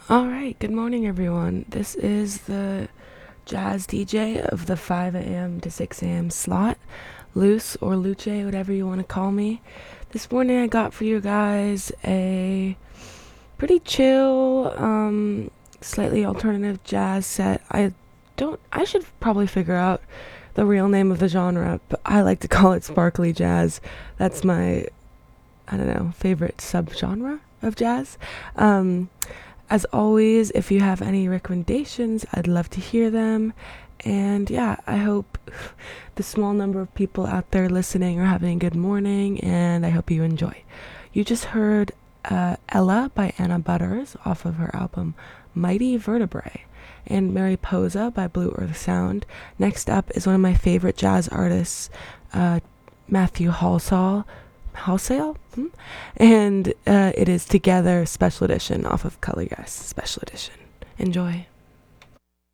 All right, good morning, everyone. This is the jazz DJ of the 5 a.m. to 6 a.m. slot, Luce or Luce, whatever you want to call me. This morning, I got for you guys a pretty chill, slightly alternative jazz set. I should probably figure out the real name of the genre, but I like to call it sparkly jazz. That's my, I don't know, favorite subgenre of jazz. As always, if you have any recommendations, I'd love to hear them. And yeah, I hope the small number of people out there listening are having a good morning, and I hope you enjoy. You just heard Ella by Anna Butters off of her album Mighty Vertebrae, and Mariposa by Blue Earth Sound. Next up is one of my favorite jazz artists, Matthew Halsall, and it is Together Special Edition off of Color Yes Special Edition. Enjoy.